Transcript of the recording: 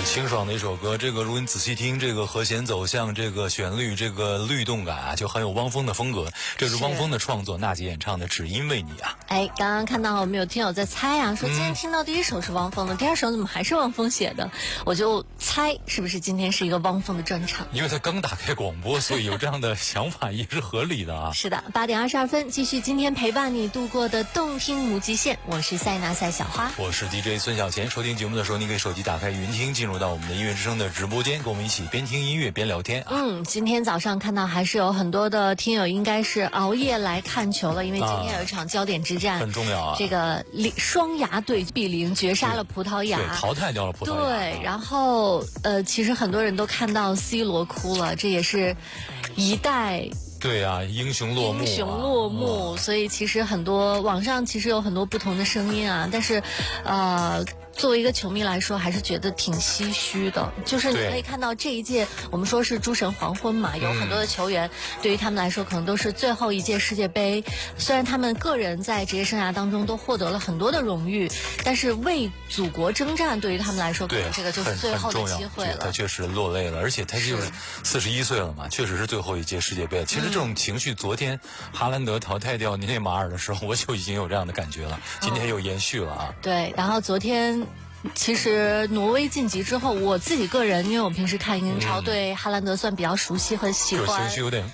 清爽的一首歌，这个如果你仔细听，这个和弦走向，这个旋律，这个律动感啊，就很有汪峰的风格。这是汪峰的创作，娜姐演唱的《只因为你》啊。 哎，刚刚看到我们有听友在猜啊，说今天听到第一首是汪峰的，第二首怎么还是汪峰写的？我就猜是不是今天是一个汪峰的专场？ 因为他刚打开广播，所以有这样的想法也是合理的啊。 是的，8点22分，继续今天陪伴你度过的动听母鸡线，我是塞纳赛小花， 我是 DJ 孙小贤。收听节目的时候，你可以手机打开云听，进入到我们的音乐之声的直播间，跟我们一起边听音乐边聊天啊。 今天早上看到还是有很多的听友应该是熬夜来看球了，因为今天有一场焦点之战， 很重要啊。 这个双牙对比0绝杀了葡萄牙， 对，淘汰掉了葡萄牙。 对，然后其实很多人都看到 C 罗哭了，这也是一代。 对啊，英雄落幕、 英雄落幕，所以其实很多网上其实有很多不同的声音啊，但是，作为一个球迷来说，还是觉得挺唏嘘的。就是你可以看到这一届，我们说是诸神黄昏嘛，有很多的球员，对于他们来说可能都是最后一届世界杯。虽然他们个人在职业生涯当中都获得了很多的荣誉，但是为祖国征战，对于他们来说，可能这个就是最后的机会了。 他确实落泪了，而且他就是41岁了嘛，确实是最后一届世界杯。其实这种情绪，昨天哈兰德淘汰掉内马尔的时候，我就已经有这样的感觉了。今天又延续了啊。 对，然后昨天。其实挪威晋级之后，我自己个人，因为我平时看英超，对哈兰德算比较熟悉和喜欢， 就情绪有点